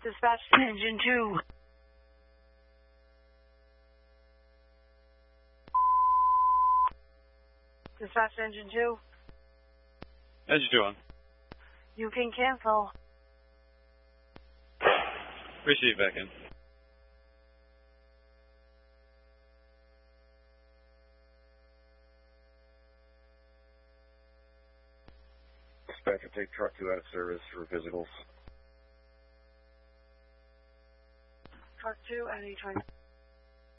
Dispatch to Engine 2. Dispatch to Engine 2. Engine 2 on. You can cancel. Receive back in. Dispatcher, take truck 2 out of service for physicals. Truck 2 at 820.